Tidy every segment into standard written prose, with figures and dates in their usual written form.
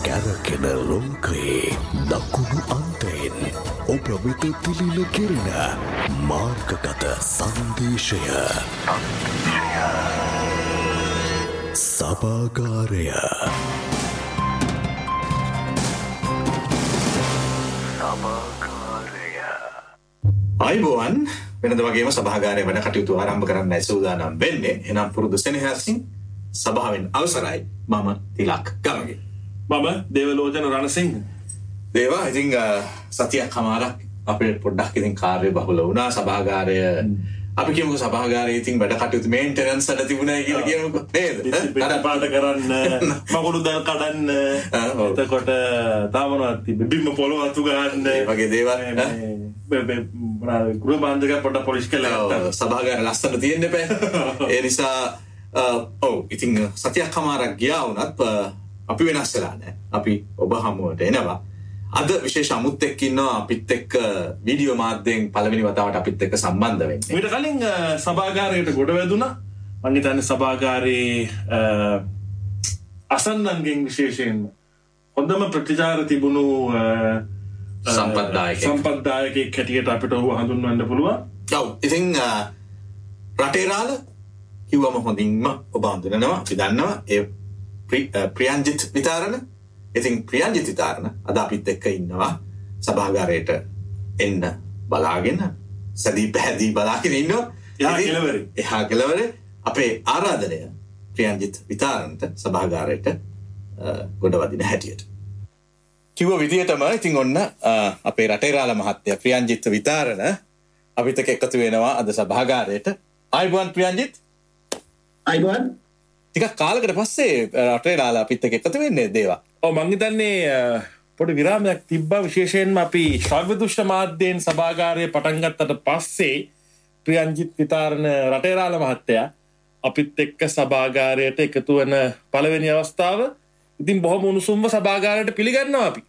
කැරකෙන ලෝකයේ දකුණු අන්තයෙන් ඔබ වෙත තිලින කෙරෙන මාර්ගගත සංදේශය සභාගාරය අයිබෝවන් වෙනද වගේම සභාගාරය වැඩ කටයුතු ආරම්භ කරන්න සූදානම් වෙන්නේ. එනම් පුරුදු සෙනෙහසින් සභාවෙන් අවසරයි. මම තිලක් ගමගේ. මම දේවලෝචන රණසිංහ. දේවා ඉතින් සතියක් කමාරක් අපිට පොඩ්ඩක් ඉතින් කාර්ය බහුල වුණා. සභාගාරය අපි කියමුකෝ සභාගාරයේ ඉතින් වැඩ කටයුතු මේන්ටෙනන්ස් වල තිබුණා කියලා කියමුකෝ නේද? පාට කරන්න මකුළු දල් කඩන්න එතකොට තාමනවත් තිබ්බ බිම්ම පොළොව අතු ගන්න වගේ දේවල් ගෘහ බාන්ධක පොඩ්ඩක් පොලිෂ් කරලා සභාගාරය ලස්සන තියෙන්න එපා. ඒ නිසා ඉතින් සතියක් කමාරක් ගියා වුණත් අපි වෙනස් වෙලා නැහැ. අපි ඔබ හමුවට එනවා. අද විශේෂ අමුත් එක්ක ඉන්නවා අපිත් එක්ක වීඩියෝ මාධ්‍යයෙන් පළවෙනි වතාවට අපිත් එක්ක සම්බන්ධ වෙන්නේ. ඊට කලින් සභාගාරයට ගොඩ වැදුණා. මම හිතන්නේ සභාගාරයේ අසන්නන්ගෙන් විශේෂයෙන් හොඳම ප්‍රතිචාර තිබුණු සම්පත්දායකයෙක් හැටියට අපිට ඔහු හඳුන්වන්න පුළුවන්. ඔව්. ඉතින් රටේ රාළ කිව්වම හොඳින්ම ඔබ හඳුනනවා. අපි දන්නවා ඒ ප්‍රියන්ජිත් විතාරණ. ඉතින් ප්‍රියන්ජිත් විතාරණ අද අපිත් එක්ක ඉන්නවා සභාගාරයට එන්න බලාගෙන සදී පැහැදී බලාගෙන ඉන්නවා. එහා කෙළවරේ අපේ ආරාධනය ප්‍රියන්ජිත් විතාරණට සභාගාරයට ගොඩ වදින හැටියට. කිව්ව විදියටම ඉතින් ඔන්න අපේ රටේරාළ මහත්තයා ප්‍රියන්ජිත් විතාරණ අපිත් එක්ක එකතු වෙනවා අද සභාගාරයට. ආයිබෝන් ප්‍රියන්ජිත්. ආයිබෝන්. ටිකක් කාලයකට පස්සේ රටේරාළ අපිත් එක්ක එකතු වෙන්නේ දේවා. මම හිතන්නේ පොඩි විරාමයක් තිබ්බා. විශේෂයෙන්ම අපි ශ්‍රව්‍ය දෘශ්‍ය මාධ්‍යයෙන් සභාගාරය පටන් ගත්තට පස්සේ ප්‍රියන්ජිත් විතාරණ රටේරාළ මහත්තයා අපිත් එක්ක සභාගාරයට එකතු වෙන පළවෙනි අවස්ථාව. ඉතින් බොහොම උණුසුම්ව සභාගාරයට පිළිගන්නවා අපි.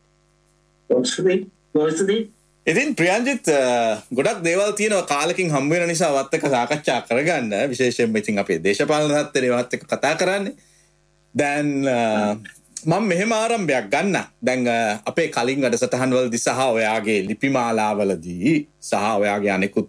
ඉතින් ප්‍රියන්ජිත් ගොඩක් දේවල් තියෙනවා කාලෙකින් හම්බ වෙන නිසා වත් එක්ක සාකච්ඡා කරගන්න. විශේෂයෙන්ම ඉතින් අපේ දේශපාලන තත්ත්වය වත් එක්ක කතා කරන්නේ. දැන් මම මෙහෙම ආරම්භයක් ගන්න. දැන් අපේ කලින් වැඩසටහන් වලදී සහ ඔයාගේ ලිපිමාලාවලදී සහ ඔයාගේ අනෙකුත්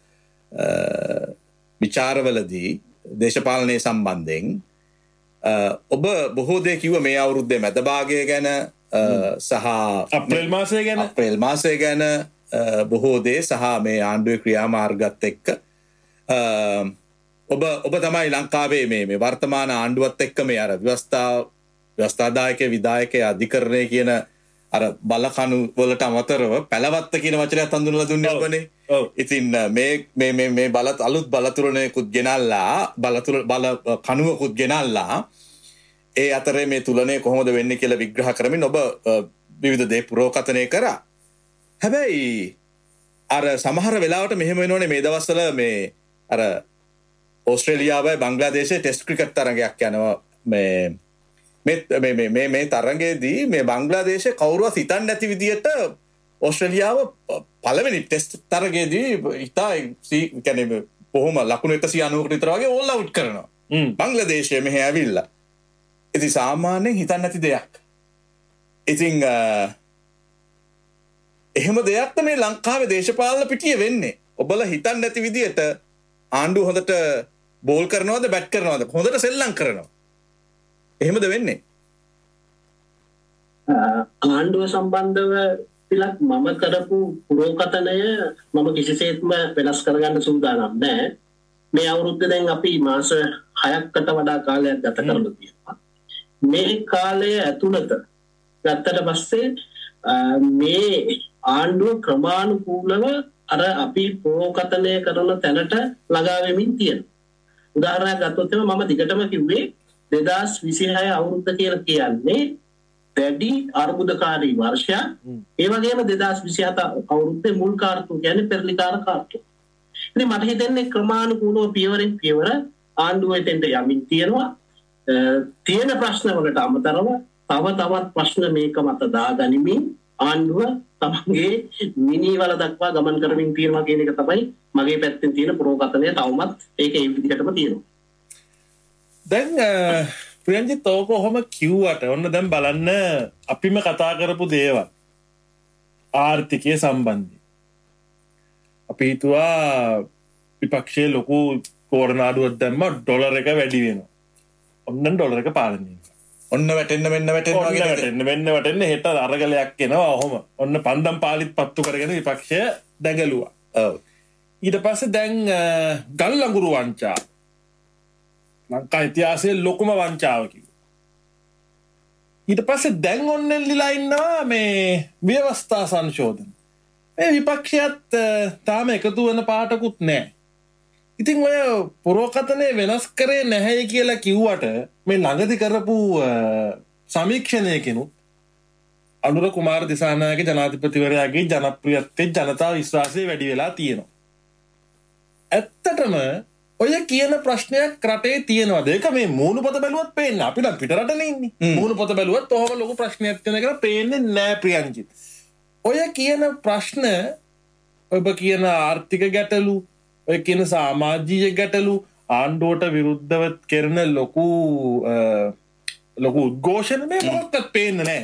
විචාරවලදී දේශපාලනය සම්බන්ධයෙන් ඔබ බොහෝ දේ කිව්ව මේ අවුරුද්දේ මැද භාගය ගැන සහ අප්‍රේල් මාසය ගැන බොහෝ දේ සහ මේ ආණ්ඩුවේ ක්‍රියාමාර්ගත් එක්ක ඔබ තමයි ලංකාවේ මේ වර්තමාන ආණ්ඩුවත් එක්ක මේ අර ව්‍යවස්ථාදායක විධායක අධිකරණය කියන අර බලකණු වලට අමතරව පැලවත්ත කියන වචනයත් හඳුන්වලා දුන්නේ ඔබනේ. ඉතින් මේ අලුත් බලතුරණයකුත් ගෙනල්ලා බල කණුවකුත් ගෙනල්ලා ඒ අතරේ මේ තුලනය කොහොමද වෙන්නේ කියලා විග්‍රහ කරමින් ඔබ විවිධ දේ පුරෝකථනය කරා. හැබැයි අර සමහර වෙලාවට මෙහෙම වෙනෝනේ මේ දවස්වල මේ අර ඕස්ට්‍රේලියාවයි බංග්ලාදේශයේ ටෙස්ට් ක්‍රිකට් තරගයක් යනවා. මේ තරගයේදී මේ බංග්ලාදේශයේ කවුරුවත් හිතන්නේ නැති විදියට ඕස්ට්‍රේලියාව පළවෙනි ටෙස්ට් තරගයේදී ඉතා කියන්නේ බොහොම ලකුණු 190කට විතර වගේ ඕල් අවුට් කරනවා. බංග්ලාදේශය මෙහෙ ඇවිල්ලා. ඉතින් සාමාන්‍යයෙන් හිතන්නේ නැති දෙයක්. ඉතින් එහෙම දෙයක් තමයි ලංකාවේ දේශපාලන පිටියේ වෙන්නේ. ඔබලා හිතන්නේ නැති විදියට ආණ්ඩුව හොඳට බෝල් කරනවද බැට් කරනවද හොඳට සෙල්ලම් කරනවා. එහෙමද වෙන්නේ? ආණ්ඩුව සම්බන්ධව පිළක් මම කරපු පුරෝකථනය මම කිසිසේත්ම වෙනස් කරගන්න සූදානම් නැහැ. මේ අවුරුද්දේ දැන් අපි මාස 6කට වඩා කාලයක් ගත කරලා තියෙනවා. මේ කාලය ඇතුළත ගත්තට පස්සේ මේ ආණ්ඩුව ක්‍රමානුකූලව අර අපි පුරෝකථනය කරන තැනට ළඟා වෙමින් තියෙනවා. උදාහරණයක් ගත්තොත් මම දිගටම කිව්වේ 2026 අවුරුද්ද කියලා කියන්නේ දැඩි අර්බුදකාරී වර්ෂයක්. ඒ වගේම 2027 අවුරුද්දේ මුල් කාර්තුව කියන්නේ පෙරලිකාර කාර්තුව. ඉතින් මට හිතෙන්නේ ක්‍රමානුකූලව පියවරෙන් පියවර ආණ්ඩුව එතෙන්ට යමින් තියෙනවා. තියෙන ප්‍රශ්න වලට අමතරව තව තවත් ප්‍රශ්න මේක මත දාගනිමින් ආණ්ඩුව තමන්ගේ මිනිවල දක්වා ගමන් කරමින් තියෙනවා කියන එක තමයි මගේ පැත්තෙන් තියෙන පුරෝකථනය. තවමත් ඒක ඒ විදිහටම තියෙනවා. දැන් ප්‍රියන්ජිත් ඕක ඔහොම කිව්වට ඔන්න දැන් බලන්න අපිම කතා කරපු දේවල් ආර්ථිකය සම්බන්ධයි. අපි හිතුවා විපක්ෂයේ ලොකු කෝරනාඩුවක් දැම්ම ඩොලර් එක වැඩි වෙනවා. ඔන්න ඩොලර් එක පාලනය. ඔන්න වැටෙන්න හෙට අරගලයක් එනවා. ඔහොම ඔන්න පන්දම් පාලිත් පත්තු කරගෙන විපක්ෂය දැඟලුවා. ඊට පස්සේ දැන් ගල් ලඟුරු වංචා ලංකා ඉතිහාසයේ ලොකුම වංචාව කිව්වා. ඊට පස්සේ දැන් ඔන්න එල්ලිලා ඉන්නවා මේ ව්‍යවස්ථා සංශෝධන. මේ විපක්ෂයත් තාම එකතු වෙන පාටකුත් නැහැ. ඉතින් ඔය පුරෝකථනය වෙනස් කරේ නැහැ කියලා කිව්වට මේ ළඟදි කරපු සමීක්ෂණයකිනුත් අනුර කුමාර දිසානායක ජනාධිපතිවරයාගේ ජනප්‍රියත්වයේ ජනතා විශ්වාසය වැඩි වෙලා තියෙනවා. ඇත්තටම ඔය කියන ප්‍රශ්නයක් රටේ තියෙනවද? ඒක මේ මූණපොත බැලුවත් පේන්නේ. අපි නම් පිටරටනේ ඉන්නේ. මූණපොත බැලුවත් ඔහොම ලොකු ප්‍රශ්නයක් තියෙන කියලා පේන්නේ නැහැ ප්‍රියන්ජිත්. ඔය කියන ප්‍රශ්න ඔබ කියන ආර්ථික ගැටලු, ඔය කියන සමාජීය ගැටලු, ආණ්ඩුවට විරුද්ධව කරන ලොකු උද්ඝෝෂණ මේ මොකක්වත් පේන්නේ නැහැ.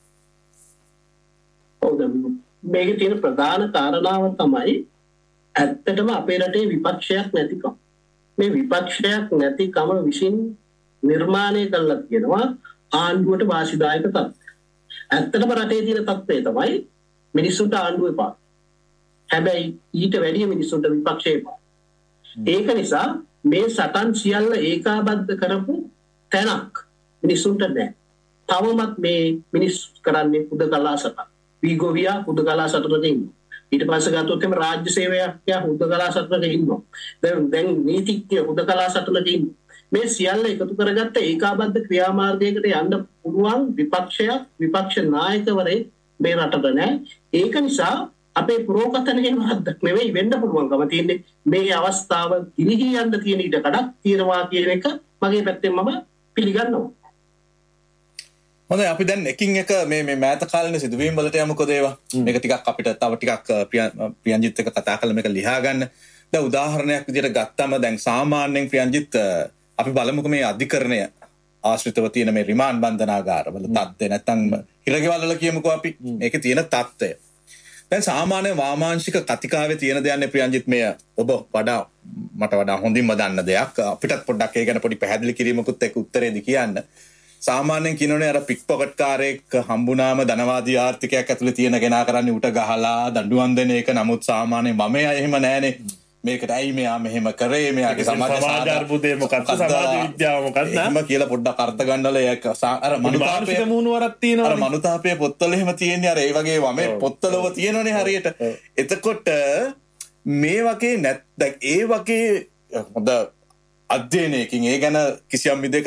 මේකේ තියෙන ප්‍රධාන කාරණාව තමයි ඇත්තටම අපේ රටේ විපක්ෂයක් නැතිකම. මේ විපක්ෂයක් නැතිකම විසින් නිර්මාණය කරලා තියෙනවා ආණ්ඩුවට වාසිදායක තත්ත්වය. ඇත්තටම රටේ තියෙන තත්ත්වය තමයි මිනිස්සුන්ට ආණ්ඩුව එපා. හැබැයි ඊට වැඩිය මිනිස්සුන්ට විපක්ෂය එපා. ඒක නිසා මේ සටන් සියල්ල ඒකාබද්ධ කරපු තැනක් මිනිස්සුන්ට නැහැ. තවමත් මේ මිනිස්සු කරන්නේ හුදකලා සටන්. වීගෝවියා හුදකලා සටනක ඉන්නවා. ඊට පස්සේ ගත්තොත් එම රාජ්‍ය සේවයක් හුදකලා සටනක ඉන්නවා. දැන් නීතිඥ හුදකලා සටනක ඉන්නවා. මේ සියල්ල එකතු කරගත්ත ඒකාබද්ධ ක්‍රියාමාර්ගයකට යන්න පුළුවන් විපක්ෂ නායකවරේ මේ රටට නැහැ. ඒක නිසා අපේ පුරෝකථනයේ මහද්දක් නෙවෙයි වෙන්න පුළුවන්කම තියෙන්නේ මේ අවස්ථාව ගිලිහී යන්න තියෙන ඊට කඩක් තියෙනවා කියන එක මගේ පැත්තෙන් මම පිළිගන්නවා. හොඳයි අපි දැන් එකින් එක මේ මෑත කාලේ සිදුවීම් වලට යමුකෝ දේවා. මේක ටිකක් අපිට තව ටිකක් ප්‍රියන්ජිත් එක්ක කතා කරලා මේක ලියා ගන්න. දැන් උදාහරණයක් විදිහට ගත්තම දැන් සාමාන්‍යයෙන් ප්‍රියන්ජිත් අපි බලමුකෝ මේ අධිකරණය ආශ්‍රිතව තියෙන මේ රිමාන්ඩ් බන්ධනාගාරවල තත්ත්වය නැත්නම් හිරගෙවල් වල කියමුකෝ අපි මේකේ තියෙන තත්ත්වය. දැන් සාමාන්‍ය වාමාංශික කතිකාවේ තියෙන දෙයන්නේ ප්‍රියන්ජිත් මේ ඔබ මට වඩා හොඳින්ම දන්න දෙයක්. අපිටත් පොඩ්ඩක් ඒ ගැන පොඩි පැහැදිලි කිරීමකුත් එක්ක උත්තරේදී කියන්න. සාමාන්‍යයෙන් කියනෝනේ අර පික්පොකට් කාරයෙක් හම්බුනාම ධනවාදී ආර්ථිකයක් ඇතුලේ තියෙන කෙනා කරන්නේ උට ගහලා දඬුවම් දෙන එක. නමුත් සාමාන්‍යයෙන් මම එහෙම නෑනේ. මේකට ඇයි මෙයා මෙහෙම කරේ? මෙයාගේ සමාජ අර්බුදේ මොකක්ද? සමාජ විද්‍යාව මොකක්ද? එහෙම කියලා පොඩ්ඩක් අර්ථ ගන්නවල ඒක අර මනුතාපයේ මූණවරක් තියෙනවා. අර මනුතාපයේ පොත්වල එහෙම තියෙන්නේ අර ඒ වගේ වමේ පොත්වලව තියෙනවනේ හරියට. එතකොට මේ වගේ නැත්නම් ඒ වගේ හොඳ අධ්‍යයනයකින් ඒ ගැන කිසියම් විදිහක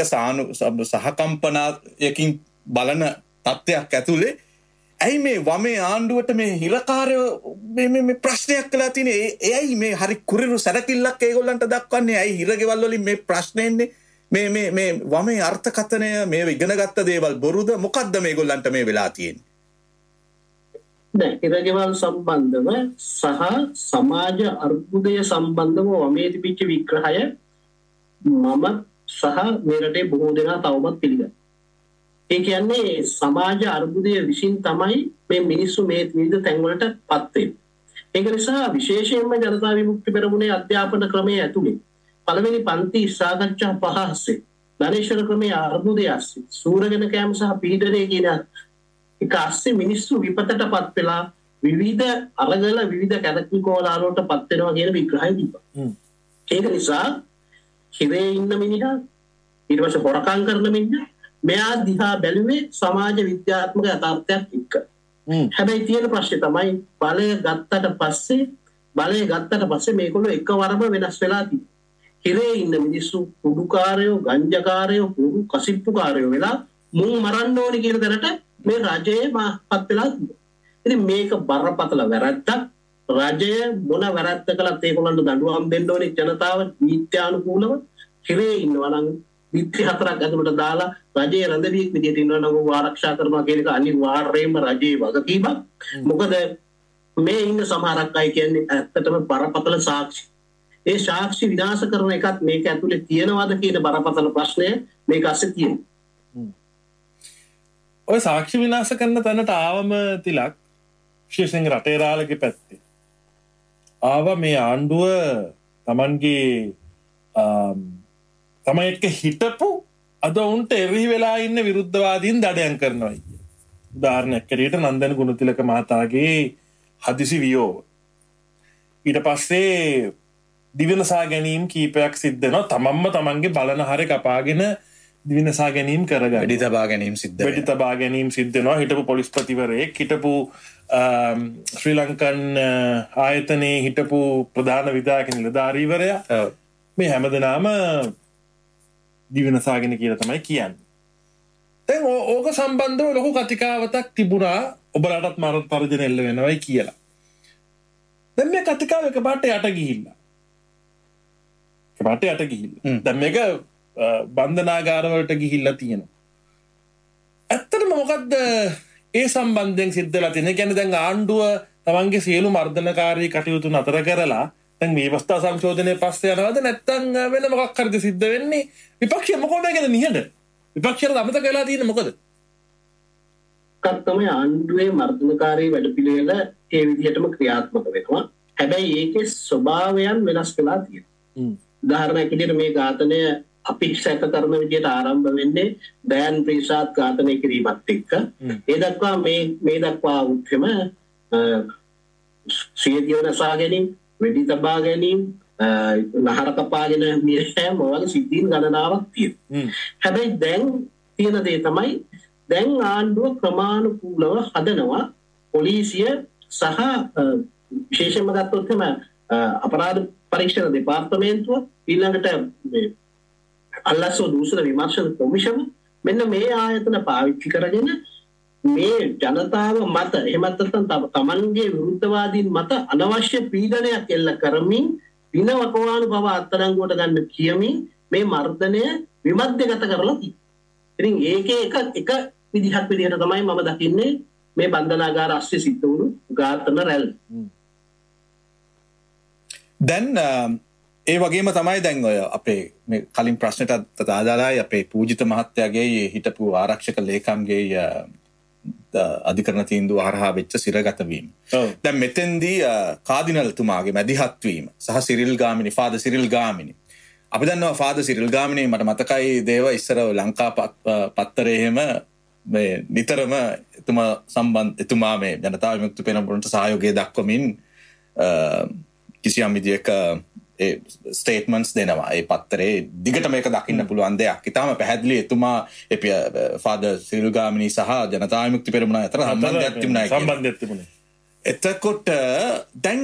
සහකම්පනයකින් බලන තත්ත්වයක් ඇතුලේ ඇයි මේ වමේ ආණ්ඩුවට මේ හිරකාරයෝ මේ ප්‍රශ්නයක් කළා තියෙන්නේ? එයි මේ හරි කුරිරු සැරකිල්ලක් ඒගොල්ලන්ට දක්වන්නේ? ඇයි හිරගෙවල් වලින් මේ ප්‍රශ්නේ එන්නේ? මේ වමේ අර්ථකථනය මේ ඉගෙනගත්ත දේවල් බොරුද? මොකද්ද මේගොල්ලන්ට මේ වෙලා තියෙන්නේ? දැන් හිරගෙවල් සම්බන්ධව සහ සමාජ අර්බුදය සම්බන්ධව වමේ තිබිච්ච විග්‍රහය මම සහ මේ රටේ බොහෝ දෙනා තවමත් පිළිගන්නවා. ඒ කියන්නේ සමාජ අර්බුදය විසින් තමයි මේ මිනිස්සු මේ විවිධ තැන්වලට පත් වෙන්නේ. ඒක නිසා විශේෂයෙන්ම ජනතා විමුක්ති පෙරමුණේ අධ්‍යාපන ක්‍රමයේ ඇතුලේ පළවෙනි පන්ති සාකච්ඡා පහ ASCII ධනේශ්වර ක්‍රමයේ අර්බුදය ASCII සූරගෙන කෑම සහ පීඩනය කියන එක ASCII මිනිස්සු විපතටපත් වෙලා විවිධ අරගල විවිධ කැදකිකෝලාල වලට පත් වෙනවා කියන විග්‍රහය තිබ්බා. ඒක නිසා හිරේ ඉන්න මිනිහා ඊට පස්සේ හොරකම් කරන මිනිහා මෙයා දිහා බැලුවේ සමාජ විද්‍යාත්මක යථාර්ථයක් එක්ක. හැබැයි තියෙන ප්‍රශ්නේ තමයි බලය ගත්තට පස්සේ මේගොල්ලෝ එකවරම වෙනස් වෙලා තියෙනවා. හිරේ ඉන්න මිනිස්සු කුඩුකාරයෝ, ගංජාකාරයෝ, කුඩු කසිප්පුකාරයෝ වෙලා මුන් මරන්න ඕනි කියන තැනට මේ රජයේ මාපත් වෙලා තියෙනවා. ඉතින් මේක බරපතල වැරද්දක්. රජය මොන වැරද්ද කළත් ඒගොල්ලන්ට දඬුවම් දෙන්න ඕනේ ජනතාව නීත්‍යානුකූලව. හිරේ ඉන්නවා නම් විත්‍රි 4ක් ඇතුළට දාලා රජයේ රැඳවියෙක් විදියට ඉන්නවා නම් ਉਹ ආරක්ෂා කරනවා කියන එක අනිවාර්යයෙන්ම රජයේ වගකීමක්. මොකද මේ ඉන්න සමහරක් අය කියන්නේ ඇත්තටම බරපතල සාක්ෂි. ඒ සාක්ෂි විනාශ කරන එකත් මේක ඇතුලේ තියෙනවද කියන බරපතල ප්‍රශ්නය මේක අස්සේ තියෙනවා. ඔය සාක්ෂි විනාශ කරන තැනට ආවම තිලක් විශේෂයෙන් රටේ රාළගේ පැත්තේ ආව මේ ආණ්ඩුව තමන්ගේ තමයි එක්ක හිටපු අද උන්ට එරෙහි වෙලා ඉන්න විරුද්ධවාදීන් දඩයම් කරනවා. උදාහරණයක් කරියට නන්දන ගුණතිලක මහතාගේ හදිසි වියෝව. ඊට පස්සේ දිවිනසා ගැනීම් කීපයක් සිද්ධ වෙනවා. තමන්ගේ බලන හරය කපාගෙන දිවිනසා ගැනීම් කරගන්න. වෙඩි තබා ගැනීම් සිද්ධ වෙනවා. හිටපු පොලිස්පතිවරයෙක් හිටපු ශ්‍රී ලංකන් ආයතනයේ හිටපු ප්‍රධාන විධායක නිලධාරීවරයා මේ හැමදෙනාම දිවිනසාගෙන කියලා තමයි කියන්නේ. දැන් ඕක සම්බන්ධව ලොකු කතිකාවතක් තිබුණා ඔබලටත් මරණ තර්ජන එල්ල වෙනවයි කියලා. දැන් මේ කතිකාව එකපාරට යට ගිහිල්ලා. දැන් මේක බන්ධනාගාරවලට ගිහිල්ලා තියෙනවා. ඇත්තටම මොකද්ද ඒ සම්බන්ධයෙන් සිද්ධ වෙලා තියෙන්නේ? කියන්නේ දැන් ආණ්ඩුව තමන්ගේ සියලු මර්ධනකාරී කටයුතු නතර කරලා දැන් මේ අවස්ථා සංශෝධනයේ පස්සේ යනවද නැත්නම් වෙන මොකක් හරිද සිද්ධ වෙන්නේ? විපක්ෂය මොකද ගැන නිහඬ? විපක්ෂයට අමතක වෙලා තියෙන්නේ මොකද? තමයි ආණ්ඩුවේ මර්ධනකාරී වැඩපිළිවෙල ඒ විදිහටම ක්‍රියාත්මක වෙනවා. හැබැයි ඒකේ ස්වභාවයන් වෙනස් වෙලා තියෙනවා. උදාහරණයක් විදිහට මේ ඝාතනය අපි සැක කරන විදිහට ආරම්භ වෙන්නේ දයන් ප්‍රීසාත් ඝාතනය කිරීමත් එක්ක. ඒ දක්වා මේ දක්වා උත්කම සියදිව නසා ගැනීම, වෙඩි තබා ගැනීම, නහර කපාගෙන මිය යෑම වගේ සිද්ධීන් ගණනාවක් තියෙනවා. හැබැයි දැන් තියෙන දේ තමයි දැන් ආණ්ඩුව ක්‍රමානුකූලව හදනවා පොලිසිය සහ විශේෂයෙන්ම ගත්තොත් එම අපරාධ පරීක්ෂණ දෙපාර්තමේන්තුව ඊළඟට අල්ලස්ව දූෂණ විමර්ශන කොමිෂම මෙන්න මේ ආයතන පාවිච්චි කරගෙන මේ ජනතාව මත එහෙමත් නැත්නම් තමන්ගේ විරුද්ධවාදීන් මත අනවශ්‍ය පීඩනයක් එල්ල කරමින් දින වකවානු බව අත්අඩංගුවට ගන්න කියමින් මේ මර්ධනය විමධ්‍යගත කරලා තියෙනවා. ඉතින් ඒකේ එක විදිහක් විදිහට තමයි මම දකින්නේ මේ බන්ධනාගාර අස්සේ සිද්ධ වුණු ඝාතන රැල්ල. දැන් ඒ වගේම තමයි දැන් ඔය අපේ මේ කලින් ප්‍රශ්නට අදාළයි අපේ පූජිත මහත්තයාගේ හිටපු ආරක්ෂක ලේකම්ගේ අධිකරණ තීන්දුව හරහා වෙච්ච සිරගත වීම. දැන් මෙතෙන්දී කාදිනල්තුමාගේ මැදිහත් වීම සහ Cyril Gamini father Cyril Gamini අපි දන්නවා ෆාදර් සිරිල් ගාමිණි මට මතකයි දේව ඉස්සර ලංකා පත්තරේ එහෙම මේ නිතරම එතුමා මේ ජනතා විමුක්ති පෙරමුණට සහයෝගය දක්වමින් කිසියම් විදියක ඒ ස්ටේට්මන්ට්ස් දෙනවා. ඒ පත්තරේ දිගට මේක දකින්න පුළුවන් දෙයක්. ඉතාලම පැහැදිලි එතුමා ෆාදර් සිරිල් ගාමිණි සහ ජනතා විමුක්ති පෙරමුණ අතර සම්බන්ධයක් තිබුණා. එතකොට දැන්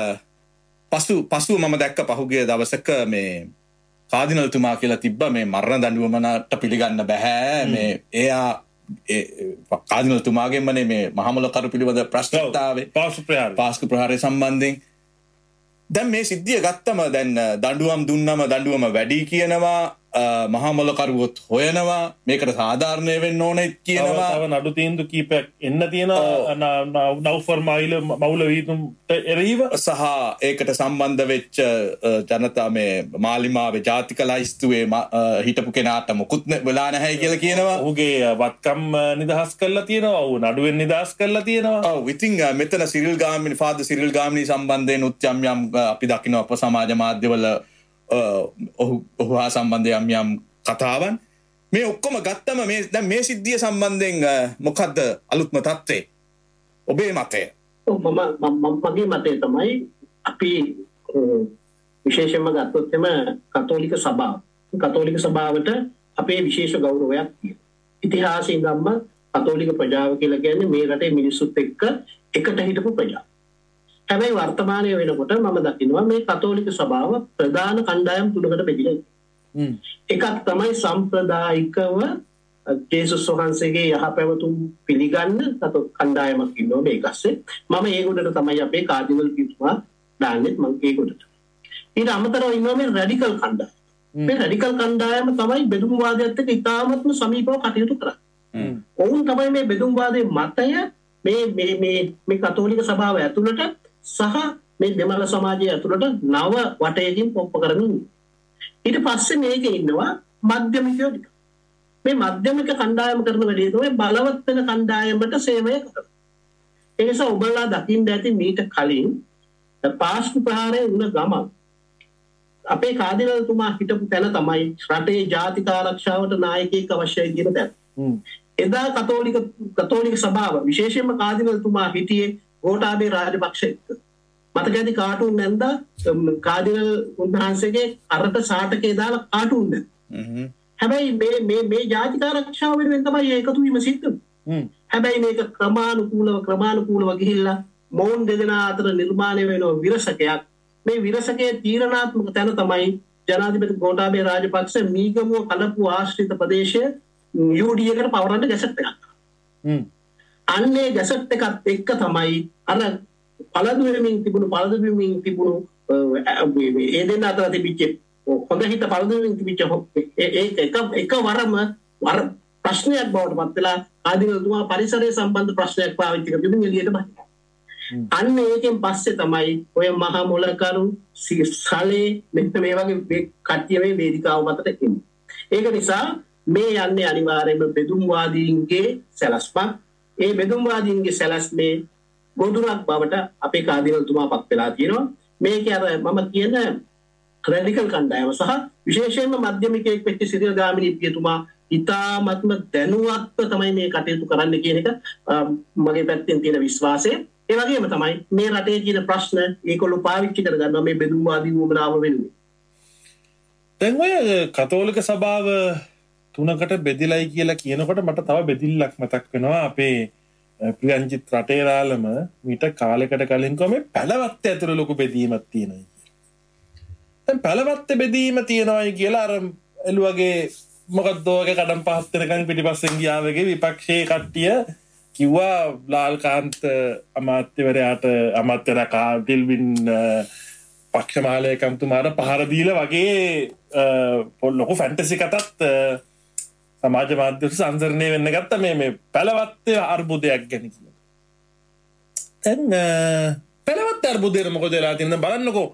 පසුව මම දැක්ක පහුගිය දවසක මේ කාදිනල්තුමා කියලා තිබ්බා මේ මරණ දඬුවමට පිළිගන්න බෑ. මේ එයා කාදිනල්තුමාගෙන්මනේ මේ මහමොලකරු පිළිබඳ ප්‍රශ්නතාවේ පාස්කු ප්‍රහාරය සම්බන්ධයෙන් දැන් මේ සිද්ධිය ගත්තම දැන් දඬුවම් දුන්නම දඬුවම වැඩි කියනවා මහමොලකරුවොත් හොයනවා මේකට සාධාරණය වෙන්න ඕනේ කියනවා. තව නඩු තීන්දුව කීපයක් එන්න තියෙනවා නවුෆර් මවුල වීතුම්ට එරෙහිව සහ ඒකට සම්බන්ධ වෙච්ච ජනතා මේ මාලිමාවේ ජාතික ලයිස්තුවේ හිටපු කෙනාට මොකුත් වෙලා නැහැ කියලා කියනවා. ඔහුගේ වත්කම් නිදහස් කරලා තියෙනවා. ඔහු නඩුවෙන් නිදහස් කරලා තියෙනවා. ඔව් ඉතින් මෙතන Cyril Gamini father Cyril Gamini සම්බන්ධයෙන් උත්යම් අපි දකින්න අප සමාජ මාධ්‍යවල ඔහු හා සම්බන්ධ යම් කතාවන් මේ ඔක්කොම ගත්තම දැන් මේ සිද්ධිය සම්බන්ධයෙන් මොකද්ද අලුත්ම තත්ත්වය? ඔබේ මතය? මගේ මතය තමයි අපි විශේෂයෙන්ම ගත්තොත් එම කතෝලික සභාවට අපේ විශේෂ ගෞරවයක් තියෙනවා. ඉතිහාසයේ ඉඳන්ම කතෝලික ප්‍රජාව කියලා කියන්නේ මේ රටේ මිනිස්සුත් එක්ක එකට හිටපු ප්‍රජාව. හැබැයි වර්තමානයේ වෙනකොට මම දකිනවා මේ කතෝලික සභාව ප්‍රධාන කණ්ඩායම් තුනකට බෙදිලා ඉන්නවා. එකක් තමයි සම්ප්‍රදායිකව ජේසුස් වහන්සේගේ යහපැවතුම් පිළිගන්න කණ්ඩායමක් ඉන්නවා මේකස්සේ. මම ඒගොල්ලන්ට තමයි අපේ කාදිනල් පිටුමා දාන්නේ මම ඒගොල්ලන්ට. ඊට අමතරව ඉන්නවා මේ රැඩිකල් කණ්ඩායම. මේ රැඩිකල් කණ්ඩායම තමයි බෙදුම්වාදයට එක්ක ඉතාමත්ම සමීපව කටයුතු කරන්නේ. ඔවුන් තමයි මේ බෙදුම්වාදයේ මතය මේ කතෝලික සභාව ඇතුළට සහ මේ දෙමළ සමාජය ඇතුළට නව වටයකින් පොප්ප කරමින් ඊට පස්සේ මේකේ ඉන්නවා මධ්‍යමිකයෝ ටික. මේ මධ්‍යමික කණ්ඩායම කරන වැඩේ තමයි බලවත් වෙන කණ්ඩායමට සේවය කරන. ඒ නිසා ඔබලා දකින්න ඇති මීට කලින් පාස්කු ප්‍රහාරය වුණ ගමන් අපේ කාදිනල්තුමා හිටපු තැන තමයි රටේ ජාතික ආරක්ෂාවට නායකයෙක් අවශ්‍යයි කියන තැන. එදා කතෝලික සභාව විශේෂයෙන්ම කාදිනල්තුමා හිටියේ ගෝඨාභය රාජපක්ෂ එක්ක. මතක ඇති කාටුන් නැන්දා කාදිනල් උන්වහන්සේගේ අරට සාටකේ දාලා කාටුන් නැන්දා. හැබැයි මේ ජාතික ආරක්ෂාව වෙනුවෙන් තමයි ඒකතු වීම සිද්ධ වුනේ. හැබැයි මේක ක්‍රමානුකූලව ගිහිල්ලා මොවුන් දෙදෙනා අතර නිර්මාණය වෙන විරසකයක්. මේ විරසකයේ තීරණාත්මක තැන තමයි ජනාධිපති ගෝඨාභය රාජපක්ෂ මීගමුව කලපුව ආශ්‍රිත ප්‍රදේශයේ යුඩියකට පවරන්න ගැසට් එකක්. අන්නේ ගැසට් එකත් එක්ක තමයි අර පළදු වෙමින් තිබුණු ඒ දෙන්න අතර තිබිච්ච හොඳ හිත පළදු වෙමින් තිබිච්ච එකවරම අර ප්‍රශ්නයක් බවට පත් වෙලා ආදිනතුමා පරිසරය සම්බන්ධ ප්‍රශ්නයක් පාවිච්චි කරගෙන එළියට බහිනවා. අන්න ඒකෙන් පස්සේ තමයි ඔය මහා මොලකරු සලේ මෙන්න මේ වගේ කට්ටිය මේ වේදිකාව මතට එන්නේ. ඒක නිසා මේ යන්නේ අනිවාර්යයෙන්ම බෙදුම්වාදීන්ගේ සැලැස්මක්. ඒ බෙදුම්වාදීන්ගේ සැලැස්මේ ගොදුරක් බවට අපේ කාදිනල්තුමා පත් වෙලා තියෙනවා. මේක අර මම කියන රැඩිකල් කණ්ඩායම සහ විශේෂයෙන්ම මධ්‍යමිකයෙක් වෙච්ච සිරිල් ගාමිණී පියතුමා ඉතාමත්ම දැනුවත්ව තමයි මේ කටයුතු කරන්න කියන එක මගේ පැත්තෙන් තියෙන විශ්වාසය. ඒ වගේම තමයි මේ රටේ තියෙන ප්‍රශ්න ඒගොල්ලෝ පාවිච්චි කරගන්නවා මේ බෙදුම්වාදී වුමනාව වෙනුවෙන්. දැන් ඔය කතෝලික සභාව 3කට බෙදිලයි කියලා කියනකොට මට තව බෙදිල්ලක් මතක් වෙනවා. අපේ ප්‍රියන්ජිත් රටේරාලම මීට කාලයකට කලින් කොහොම පැලවත්තේ ඇතුළේ ලොකු බෙදීමක් තියෙනවා. දැන් පැලවත්තේ බෙදීම තියෙනවායි කියලා අර එළුවගේ මොකක්ද ඔයගේ කඩම් පහත් වෙනකන් පිටිපස්සෙන් ගියා වගේ විපක්ෂයේ කට්ටිය කිව්වා ලාල්කාන්ත අමාත්‍යවරයාට අමාත්‍යරකා ඩිල්වින් පක්ෂමාලයකම්තුමාට පහර දීලා වගේ ලොකු ෆැන්ටසි කතාත් සමාජ මාධ්‍යවල සංසරණය වෙන්න ගත්තා මේ පැලවත්තේ අර්බුදයක් ගැන කියලා. දැන් පැලවත්තේ අර්බුදේ මොකද වෙලා තියෙනවද බලන්නකෝ.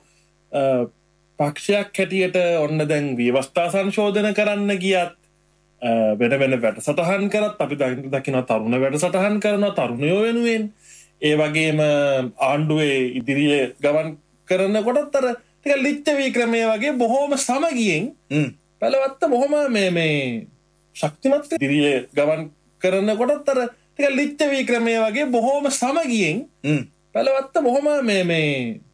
පක්ෂයක් හැටියට ඔන්න දැන් ව්‍යවස්ථා සංශෝධන කරන්න ගියත් වෙන වැඩසටහන් කරත් අපි දකිනවා තරුණ වැඩසටහන් කරනවා තරුණයෝ වෙනුවෙන්. ඒ වගේම ආණ්ඩුවේ ඉදිරියේ ගමන් කරනකොටත් අර ටික ලිච්ඡවී ක්‍රමයේ වගේ බොහොම සමගියෙන් පැලවත්ත බොහොම මේ ශක්තිමත් ඉදිරියේ ගමන් කරනකොටත් අර ටික ලිච්ඡවී ක්‍රමයේ වගේ බොහොම සමගියෙන් පැලවත්ත බොහොම මේ